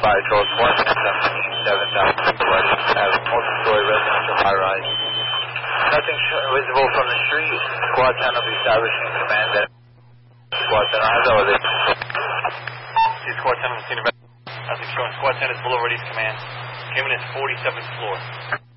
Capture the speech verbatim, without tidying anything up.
Fire control squad seven thousand have multi-story residential high-rise. Nothing visible from the street. Squad ten will be establishing command at Squad ten eyes elevation. See Squad ten on the scene of nothing showing. Squad ten is below release command. Came in at forty-seventh floor.